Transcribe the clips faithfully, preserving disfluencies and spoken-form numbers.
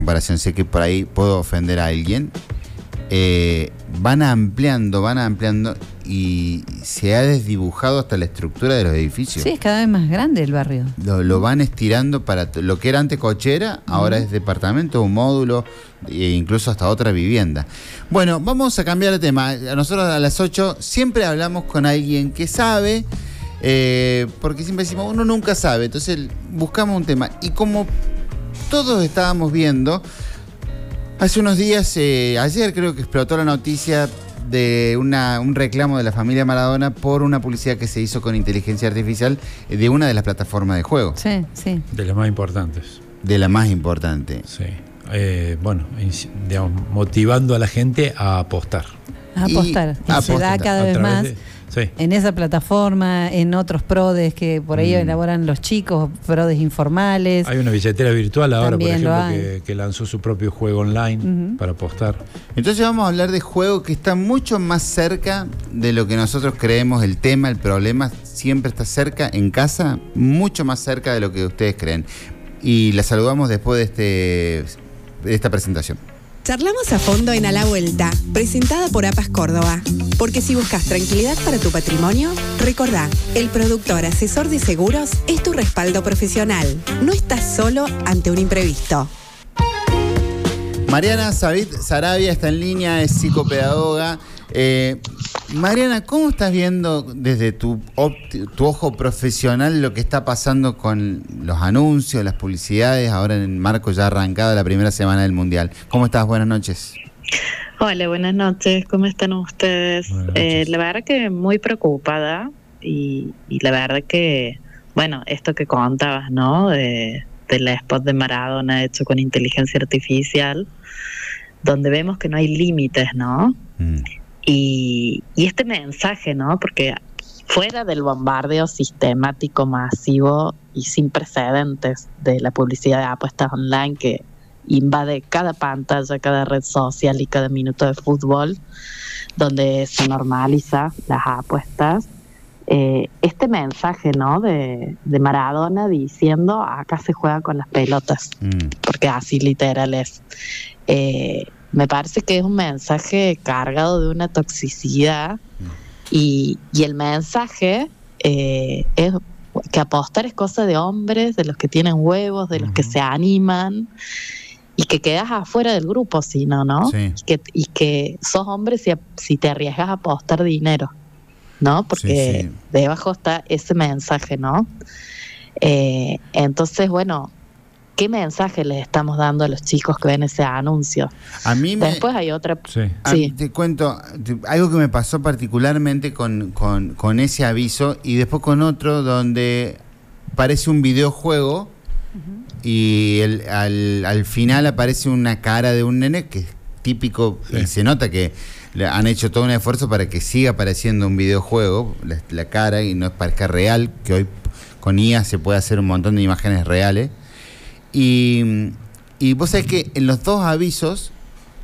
comparación, sé que por ahí puedo ofender a alguien, eh, van ampliando, van ampliando y se ha desdibujado hasta la estructura de los edificios. Sí, es cada vez más grande el barrio. Lo, lo van estirando para lo que era antes cochera, uh-huh. ahora es departamento, un módulo e incluso hasta otra vivienda. Bueno, vamos a cambiar de tema. Nosotros a las ocho siempre hablamos con alguien que sabe, eh, porque siempre decimos, uno nunca sabe, entonces buscamos un tema. Y como todos estábamos viendo, hace unos días, eh, ayer creo que explotó la noticia de una, un reclamo de la familia Maradona por una publicidad que se hizo con inteligencia artificial de una de las plataformas de juego. Sí, sí. De las más importantes. De la más importante. Sí. Eh, bueno, digamos, motivando a la gente a apostar. A apostar. Y, y se da cada vez más de, sí. en esa plataforma, en otros prodes que por ahí mm. elaboran los chicos, prodes informales. Hay una billetera virtual ahora, por ejemplo, que, que lanzó su propio juego online uh-huh. para apostar. Entonces vamos a hablar de juego que está mucho más cerca de lo que nosotros creemos. El tema, el problema, siempre está cerca, en casa, mucho más cerca de lo que ustedes creen. Y la saludamos después de este... de esta presentación. Charlamos a fondo en A la Vuelta, presentada por APAS Córdoba. Porque si buscas tranquilidad para tu patrimonio, recordá, el productor asesor de seguros es tu respaldo profesional. No estás solo ante un imprevisto. Mariana Sabit Sarabia está en línea, es psicopedagoga. Eh, Mariana, ¿cómo estás viendo desde tu, tu ojo profesional lo que está pasando con los anuncios, las publicidades, ahora en el marco ya arrancada la primera semana del Mundial? ¿Cómo estás? Buenas noches. Hola, buenas noches. ¿Cómo están ustedes? Eh, la verdad que muy preocupada y, y la verdad que, bueno, esto que contabas, ¿no? De, de la spot de Maradona hecho con inteligencia artificial, donde vemos que no hay límites, ¿no? Mm. Y, y este mensaje, ¿no? Porque fuera del bombardeo sistemático, masivo y sin precedentes de la publicidad de apuestas online que invade cada pantalla, cada red social y cada minuto de fútbol, donde se normaliza las apuestas, eh, este mensaje, ¿no? De, de Maradona diciendo, acá se juega con las pelotas, mm. porque así literal es. Eh, Me parece que es un mensaje cargado de una toxicidad y, y el mensaje eh, es que apostar es cosa de hombres, de los que tienen huevos, de los uh-huh. que se animan y que quedas afuera del grupo si no, ¿no? Sí. Y, que, y que sos hombre si, si te arriesgas a apostar dinero, ¿no? Porque sí, sí. debajo está ese mensaje, ¿no? Eh, entonces, bueno... ¿Qué mensaje les estamos dando a los chicos que ven ese anuncio? A mí me... Después hay otra... Sí. Sí. Te cuento, algo que me pasó particularmente con, con, con ese aviso y después con otro donde parece un videojuego uh-huh. y el, al, al final aparece una cara de un nene que es típico sí. y se nota que han hecho todo un esfuerzo para que siga pareciendo un videojuego, la, la cara, y no parezca real, que hoy con I A se puede hacer un montón de imágenes reales. Y, y vos sabés que en los dos avisos,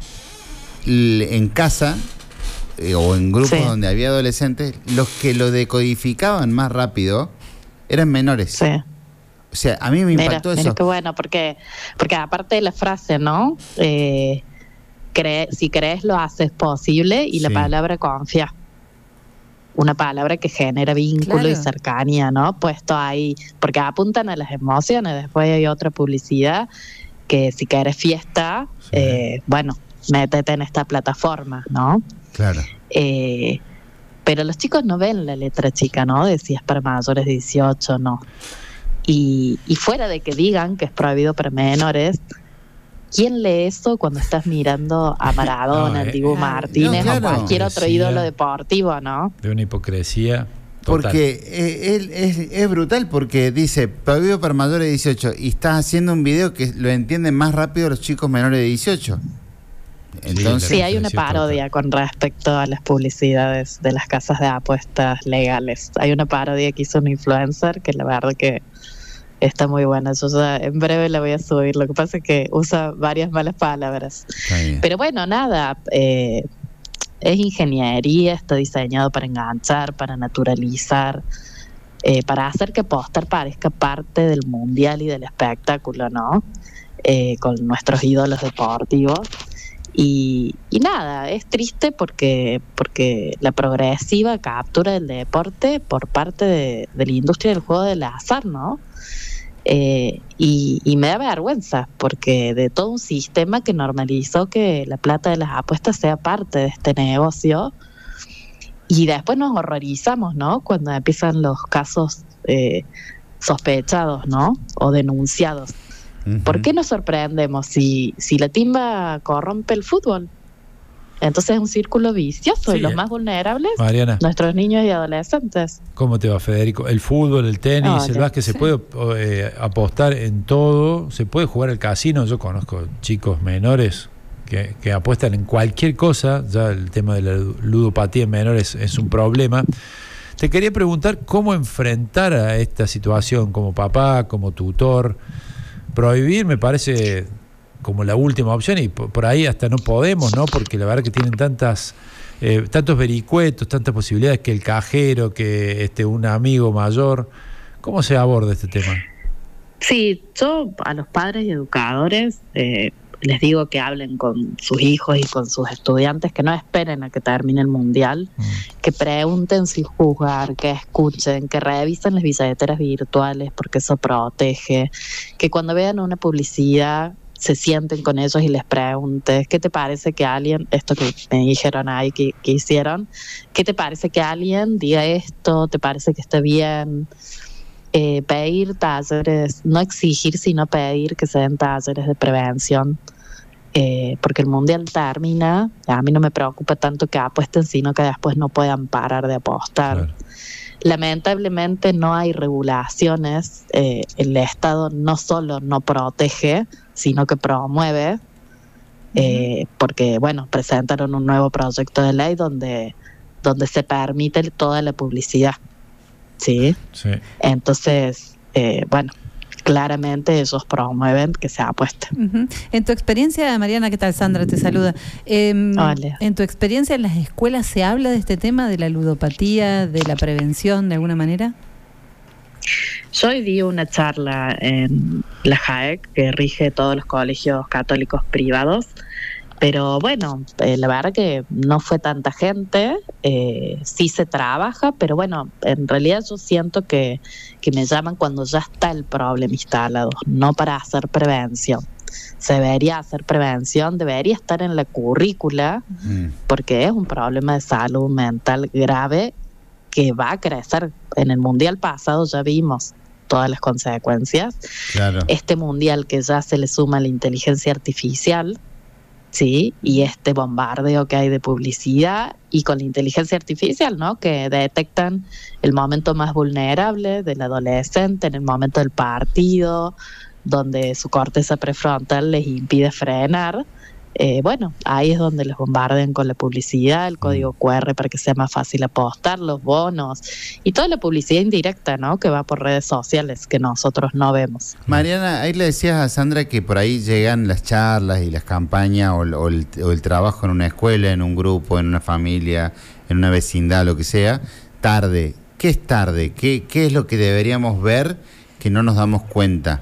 en casa eh, o en grupos sí. donde había adolescentes, los que lo decodificaban más rápido eran menores. Sí. O sea, a mí me impactó mira, eso. Mira qué bueno, porque, porque aparte de la frase, ¿no? Eh, cree, si crees lo haces posible y sí. la palabra confía. Una palabra que genera vínculo claro. y cercanía, ¿no? Puesto ahí, porque apuntan a las emociones. Después hay otra publicidad que si quieres fiesta, sí. eh, bueno, métete en esta plataforma, ¿no? Claro. Eh, pero los chicos no ven la letra chica, ¿no? De si es para mayores de dieciocho, no. Y, y fuera de que digan que es prohibido para menores, ¿quién lee eso cuando estás mirando a Maradona, no, eh, Dibu Martínez no, claro. o cualquier otro Hipocresía, ídolo deportivo, ¿no? De una hipocresía total. Porque eh, él es, es brutal porque dice prohibido para mayores de dieciocho y estás haciendo un video que lo entienden más rápido los chicos menores de dieciocho. Entonces, sí, hay una parodia con respecto a las publicidades de las casas de apuestas legales. Hay una parodia que hizo un influencer que la verdad que está muy buena. Yo ya en breve la voy a subir. Lo que pasa es que usa varias malas palabras. Pero bueno, nada. Eh, es ingeniería, está diseñado para enganchar, para naturalizar, eh, para hacer que apostar parezca parte del mundial y del espectáculo, ¿no? eh, con nuestros ídolos deportivos. Y, y nada, es triste porque, porque la progresiva captura del deporte por parte de, de la industria del juego del azar, ¿no? Eh, y, y me da vergüenza porque de todo un sistema que normalizó que la plata de las apuestas sea parte de este negocio, y después nos horrorizamos, ¿no? Cuando empiezan los casos eh, sospechados, ¿no? O denunciados. ¿Por qué nos sorprendemos si, si la timba corrompe el fútbol? Entonces es un círculo vicioso, sí, y los más vulnerables, Mariana, nuestros niños y adolescentes. ¿Cómo te va, Federico? El fútbol, el tenis, oh, el básquet, sí. Se puede eh, apostar en todo, se puede jugar al casino. Yo conozco chicos menores que, que apuestan en cualquier cosa. Ya el tema de la ludopatía en menores es un problema. Te quería preguntar cómo enfrentar a esta situación como papá, como tutor. Prohibir me parece como la última opción, y por, por ahí hasta no podemos, ¿no? Porque la verdad que tienen tantas eh, tantos vericuetos, tantas posibilidades, que el cajero, que este un amigo mayor. ¿Cómo se aborda este tema? Sí, yo a los padres y educadores eh, les digo que hablen con sus hijos y con sus estudiantes, que no esperen a que termine el mundial, mm. que pregunten sin juzgar, que escuchen, que revisen las billeteras virtuales porque eso protege, que cuando vean una publicidad se sienten con ellos y les pregunten, ¿qué te parece que alguien, esto que me dijeron ahí que, que hicieron, ¿qué te parece que alguien diga esto? ¿Te parece que está bien? Eh, pedir talleres, no exigir, sino pedir que se den talleres de prevención, eh, porque el mundial termina. A mí no me preocupa tanto que apuesten, sino que después no puedan parar de apostar. Claro. Lamentablemente no hay regulaciones, eh, el Estado no solo no protege, sino que promueve, eh, uh-huh. porque bueno, presentaron un nuevo proyecto de ley donde, donde se permite toda la publicidad. ¿Sí? Sí. Entonces, eh, bueno, claramente ellos promueven que se apueste. Uh-huh. En tu experiencia, Mariana, ¿qué tal? Sandra te saluda. Eh, Hola. En tu experiencia, ¿en las escuelas se habla de este tema, de la ludopatía, de la prevención, de alguna manera? Yo hoy di una charla en la JAEC, que rige todos los colegios católicos privados. Pero bueno, eh, la verdad que no fue tanta gente, eh, sí se trabaja, pero bueno, en realidad yo siento que, que me llaman cuando ya está el problema instalado, no para hacer prevención. Se debería hacer prevención, debería estar en la currícula, mm. porque es un problema de salud mental grave que va a crecer. En el mundial pasado ya vimos todas las consecuencias. Claro. Este mundial que ya se le suma la inteligencia artificial, sí, y este bombardeo que hay de publicidad, y con la inteligencia artificial, ¿no? Que detectan el momento más vulnerable del adolescente, en el momento del partido, donde su corteza prefrontal les impide frenar. Eh, bueno, ahí es donde les bombardean con la publicidad, el código cu erre para que sea más fácil apostar, los bonos y toda la publicidad indirecta, ¿no? Que va por redes sociales que nosotros no vemos. Mariana, ahí le decías a Sandra que por ahí llegan las charlas y las campañas o, o, el, o el trabajo en una escuela, en un grupo, en una familia, en una vecindad, lo que sea, tarde. ¿Qué es tarde? ¿Qué, qué es lo que deberíamos ver que no nos damos cuenta?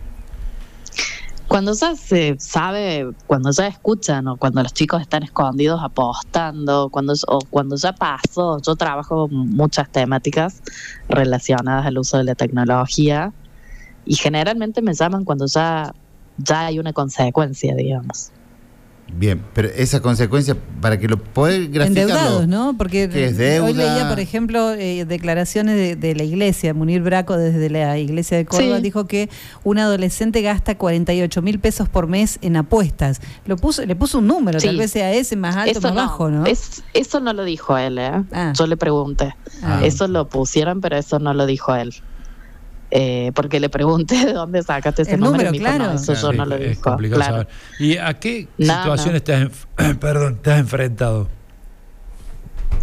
Cuando ya se sabe, cuando ya escuchan, o cuando los chicos están escondidos apostando, cuando o cuando ya pasó. Yo trabajo muchas temáticas relacionadas al uso de la tecnología y generalmente me llaman cuando ya, ya hay una consecuencia, digamos. Bien, pero esa consecuencia, para que lo pueda graficarlo... Endeudados, ¿no? Porque hoy leía, por ejemplo, eh, declaraciones de, de la iglesia. Munir Braco, desde la iglesia de Córdoba, sí, dijo que un adolescente gasta cuarenta y ocho mil pesos por mes en apuestas. Lo puso, le puso un número, sí, tal vez sea ese, más alto, eso más no, bajo, ¿no? Es, eso no lo dijo él, ¿eh? Ah. Yo le pregunté. Ah. Eso lo pusieron, pero eso no lo dijo él. Eh, porque le pregunté de dónde sacaste ese el número, número claro. No, eso claro, yo no lo es dijo. Complicado claro. saber. ¿Y a qué no, situaciones no. te has, perdón, te has enfrentado?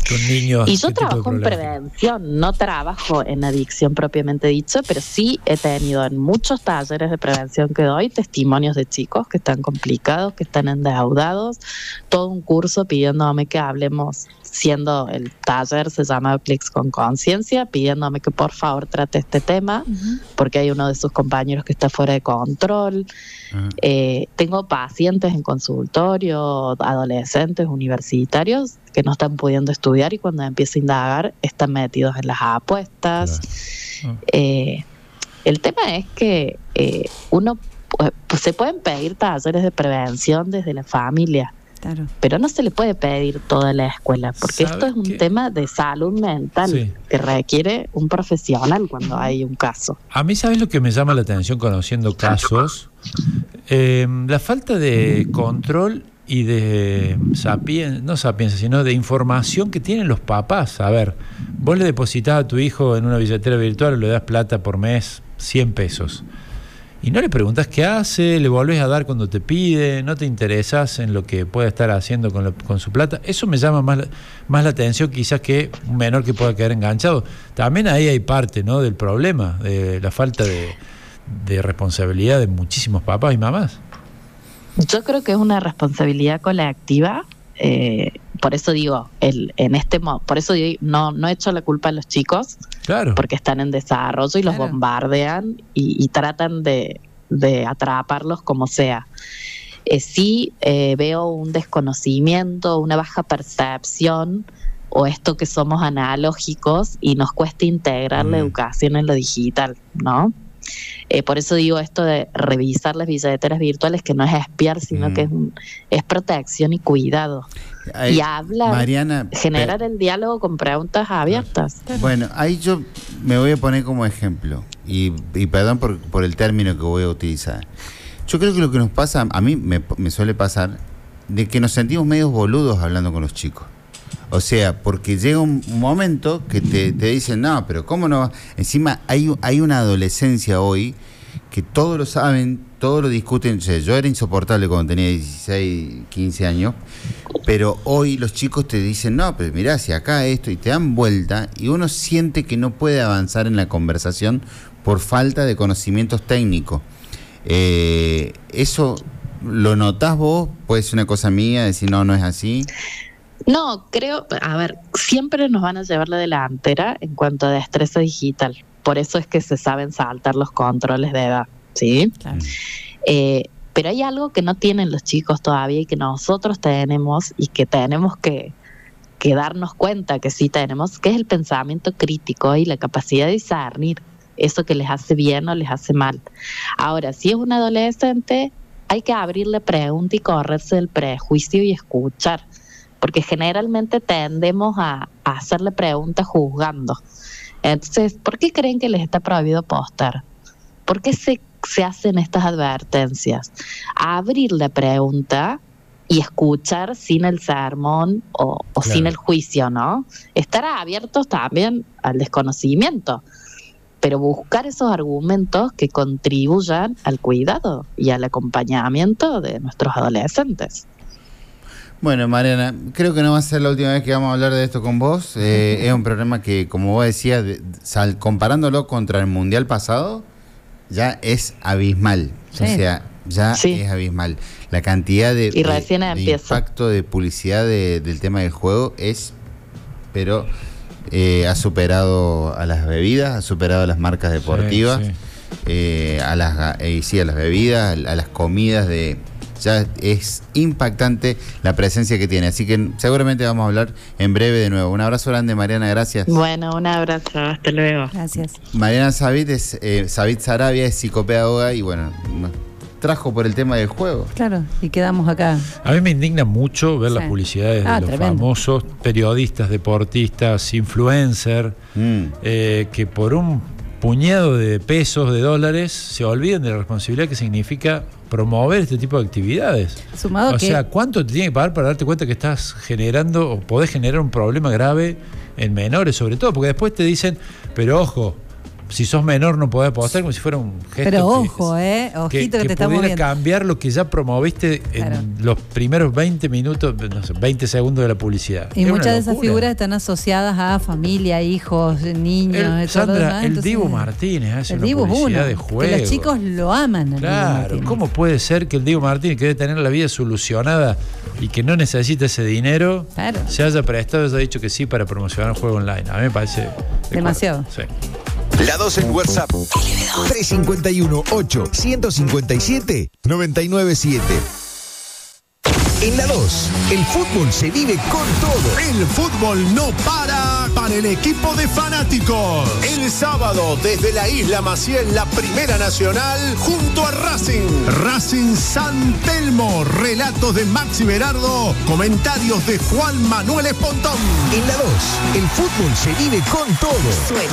con niños. Y yo trabajo en prevención, no trabajo en adicción propiamente dicho, pero sí he tenido en muchos talleres de prevención que doy testimonios de chicos que están complicados, que están endeudados, todo un curso pidiéndome que hablemos, siendo el taller se llama Plex con Conciencia, pidiéndome que por favor trate este tema, uh-huh. porque hay uno de sus compañeros que está fuera de control. Uh-huh. Eh, tengo pacientes en consultorio, adolescentes, universitarios, que no están pudiendo estudiar y cuando empieza a indagar están metidos en las apuestas. Claro. Uh-huh. Eh, el tema es que eh, uno pues, se pueden pedir talleres de prevención desde la familia. Claro. Pero no se le puede pedir toda la escuela, porque esto es un qué? tema de salud mental sí. que requiere un profesional cuando hay un caso. A mí, ¿sabes lo que me llama la atención conociendo casos? Eh, la falta de control y de sapiencia, no sapiencia, sino de información que tienen los papás. A ver, vos le depositas a tu hijo en una billetera virtual, le das plata por mes, cien pesos. Y no le preguntas qué hace, le volvés a dar cuando te pide, no te interesas en lo que pueda estar haciendo con, lo, con su plata. Eso me llama más, más la atención quizás que un menor que pueda quedar enganchado. También ahí hay parte, ¿no?, del problema, de la falta de, de responsabilidad de muchísimos papás y mamás. Yo creo que es una responsabilidad colectiva. Eh, por eso digo, el, en este por eso digo, no, no echo la culpa a los chicos, claro, porque están en desarrollo y claro. los bombardean y, y tratan de, de atraparlos como sea. Eh, sí eh, veo un desconocimiento, una baja percepción, o esto que somos analógicos y nos cuesta integrar mm. la educación en lo digital, ¿no? Eh, por eso digo esto de revisar las billeteras virtuales, que no es espiar, sino mm. que es, un, es protección y cuidado. Ahí, y hablar, Mariana, generar pe- el diálogo con preguntas abiertas. Bueno, ahí yo me voy a poner como ejemplo, y, y perdón por, por el término que voy a utilizar. Yo creo que lo que nos pasa, a mí me, me suele pasar, de que nos sentimos medios boludos hablando con los chicos. O sea, porque llega un momento que te, te dicen, no, pero ¿cómo no? Encima hay, hay una adolescencia hoy que todos lo saben, todos lo discuten. O sea, yo era insoportable cuando tenía dieciséis, quince años, pero hoy los chicos te dicen, no, pero mirá, si acá esto, y te dan vuelta, y uno siente que no puede avanzar en la conversación por falta de conocimientos técnicos. Eh, ¿Eso lo notás vos? ¿Puede ser una cosa mía, decir, no, no es así? No, creo, a ver, siempre nos van a llevar la delantera en cuanto a destreza digital. Por eso es que se saben saltar los controles de edad, ¿sí? Claro. Eh, pero hay algo que no tienen los chicos todavía y que nosotros tenemos y que tenemos que, que darnos cuenta que sí tenemos, que es el pensamiento crítico y la capacidad de discernir eso que les hace bien o les hace mal. Ahora, si es un adolescente, hay que abrirle pregunta y correrse del prejuicio y escuchar, porque generalmente tendemos a, a hacerle preguntas juzgando. Entonces, ¿por qué creen que les está prohibido postar? ¿Por qué se, se hacen estas advertencias? A abrir la pregunta y escuchar sin el sermón o, o claro. sin el juicio, ¿no? Estar abiertos también al desconocimiento, pero buscar esos argumentos que contribuyan al cuidado y al acompañamiento de nuestros adolescentes. Bueno, Mariana, creo que no va a ser la última vez que vamos a hablar de esto con vos. Eh, es un programa que, como vos decías, de, sal, comparándolo contra el Mundial pasado, ya es abismal. Sí. O sea, ya sí. es abismal. La cantidad de, y recién de, de impacto de publicidad de, del tema del juego es, pero eh, ha superado a las bebidas, ha superado a las marcas deportivas, sí, sí. Eh, a las eh, sí, a las bebidas, a las comidas de... Ya es impactante la presencia que tiene, así que seguramente vamos a hablar en breve de nuevo. Un abrazo grande, Mariana, gracias. Bueno, un abrazo, hasta luego. Gracias. Mariana Sabit es eh, Sabit Sarabia, es psicopedagoga y bueno, trajo por el tema del juego. Claro, y quedamos acá. A mí me indigna mucho ver sí. las publicidades ah, de los tremendo. famosos periodistas, deportistas, influencers, mm. eh, que por un puñado de pesos, de dólares, se olviden de la responsabilidad que significa promover este tipo de actividades. Sumado o que... sea, ¿cuánto te tiene que pagar para darte cuenta que estás generando o podés generar un problema grave en menores, sobre todo? Porque después te dicen, pero ojo, si sos menor no podés apostar, como si fuera un gesto. Pero ojo, que, eh, ojito que, que, que te estamos viendo. Cambiar lo que ya promoviste claro. en los primeros veinte minutos, no sé, veinte segundos de la publicidad. Y es muchas de esas figuras están asociadas a familia, hijos, niños. El, Sandra, el Entonces, Dibu Martínez hace una publicidad de juego. Que los chicos lo aman. Claro, ¿cómo puede ser que el Dibu Martínez, que debe tener la vida solucionada y que no necesita ese dinero, claro. se haya prestado, haya dicho que sí para promocionar el juego online? A mí me parece... demasiado. Sí. La dos en WhatsApp. tres cinco uno, ocho, uno cinco siete, nueve nueve siete. En la dos, el fútbol se vive con todo. El fútbol no para para el equipo de fanáticos. El sábado, desde la Isla Maciel, la Primera Nacional, junto a Racing. Racing San Telmo. Relatos de Maxi Berardo. Comentarios de Juan Manuel Espontón. En la dos, el fútbol se vive con todo. Suena.